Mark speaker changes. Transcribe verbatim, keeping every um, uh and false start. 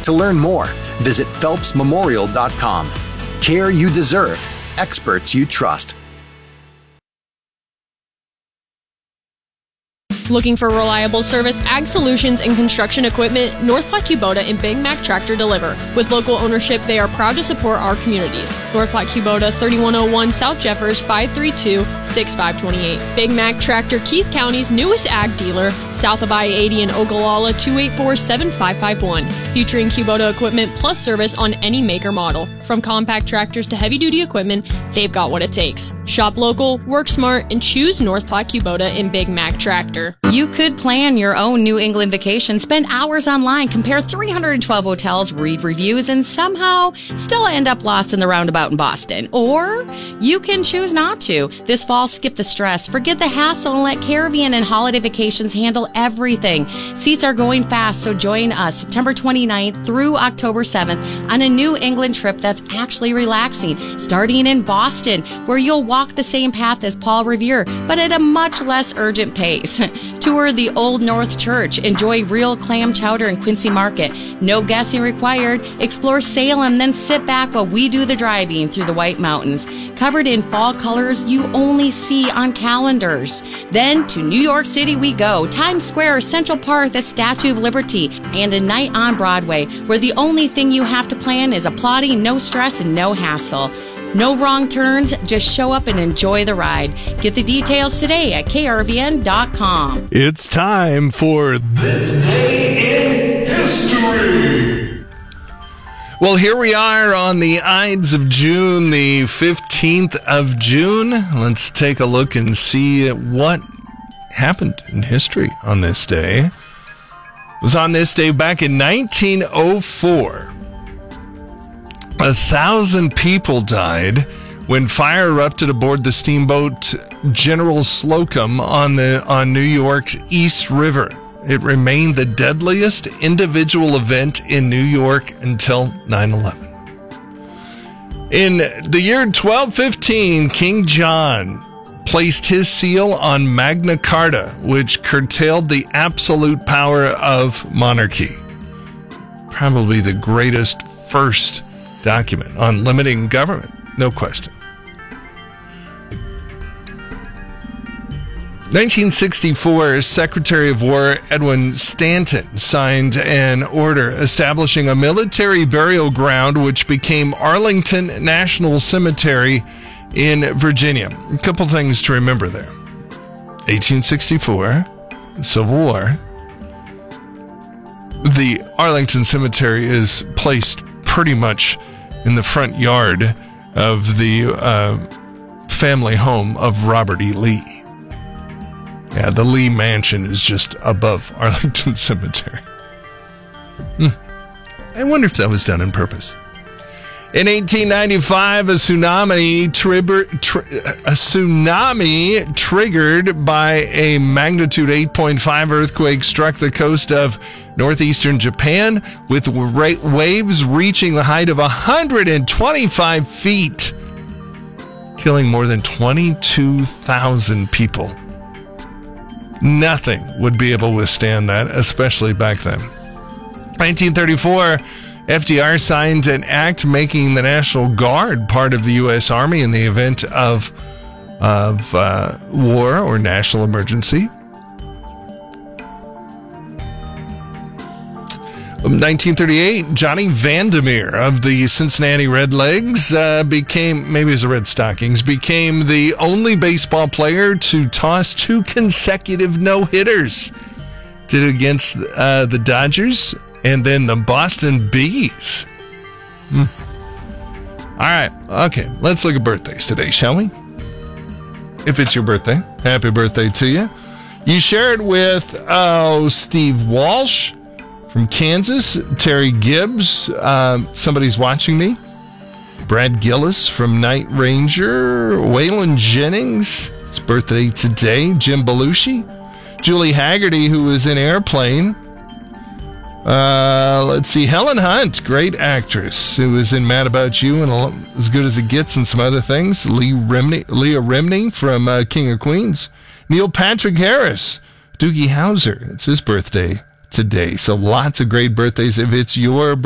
Speaker 1: To learn more, visit phelps memorial dot com. Care you deserve. Experts you trust.
Speaker 2: Looking for reliable service, ag solutions, and construction equipment? North Platte Kubota and Big Mac Tractor deliver. With local ownership, they are proud to support our communities. North Platte Kubota, thirty-one oh one South Jeffers, five three two, six five two eight. Big Mac Tractor, Keith County's newest ag dealer, south of I eighty in Ogallala, two eight four, seven five five one. Featuring Kubota equipment plus service on any make or model. From compact tractors to heavy-duty equipment, they've got what it takes. Shop local, work smart, and choose North Platte Kubota and Big Mac Tractor.
Speaker 3: You could plan your own New England vacation, spend hours online, compare three hundred twelve hotels, read reviews, and somehow still end up lost in the roundabout in Boston. Or you can choose not to. This fall, skip the stress, forget the hassle, and let Caribbean and Holiday Vacations handle everything. Seats are going fast, so join us September twenty-ninth through October seventh on a New England trip that's actually relaxing, starting in Boston, where you'll walk the same path as Paul Revere, but at a much less urgent pace. Tour the Old North Church. Enjoy real clam chowder in Quincy Market. No guessing required. Explore Salem, then sit back while we do the driving through the White Mountains. Covered in fall colors you only see on calendars. Then to New York City we go. Times Square, Central Park, the Statue of Liberty, and a night on Broadway, where the only thing you have to plan is applauding, no stress, and no hassle. No wrong turns, just show up and enjoy the ride. Get the details today at K R V N dot com.
Speaker 4: It's time for This Day in History. Well, here we are on the Ides of June, the fifteenth of June. Let's take a look and see what happened in history on this day. It was on this day back in nineteen oh four. A thousand people died when fire erupted aboard the steamboat General Slocum on the on New York's East River. It remained the deadliest individual event in New York until nine eleven. In the year twelve fifteen, King John placed his seal on Magna Carta, which curtailed the absolute power of monarchy. Probably the greatest first document on limiting government, no question. nineteen sixty-four, Secretary of War Edwin Stanton signed an order establishing a military burial ground which became Arlington National Cemetery in Virginia. A couple things to remember there. eighteen sixty-four, Civil War. The Arlington Cemetery is placed pretty much in the front yard of the uh, family home of Robert E. Lee. Yeah, the Lee Mansion is just above Arlington Cemetery. Hmm. I wonder if that was done on purpose. In eighteen ninety-five, a tsunami, tribber, tri- a tsunami triggered by a magnitude eight point five earthquake struck the coast of northeastern Japan, with ra- waves reaching the height of one hundred twenty-five feet, killing more than twenty-two thousand people. Nothing would be able to withstand that, especially back then. nineteen thirty-four, F D R signed an act making the National Guard part of the U S Army in the event of, of uh, war or national emergency. nineteen thirty-eight, Johnny Vandermeer of the Cincinnati Redlegs uh, became, maybe it was the Red Stockings, became the only baseball player to toss two consecutive no-hitters. Did it against uh, the Dodgers and then the Boston Bees. Hmm. All right, okay, let's look at birthdays today, shall we? If it's your birthday, happy birthday to you. You share it with oh, Steve Walsh from Kansas, Terry Gibbs, uh, somebody's watching me, Brad Gillis from Night Ranger, Waylon Jennings, it's birthday today, Jim Belushi, Julie Haggerty, who was in Airplane, uh, let's see, Helen Hunt, great actress, who was in Mad About You and As Good as It Gets and some other things, Lee Remney, Leah Remney from uh, King of Queens, Neil Patrick Harris, Doogie Howser, it's his birthday today. So lots of great birthdays. If it's your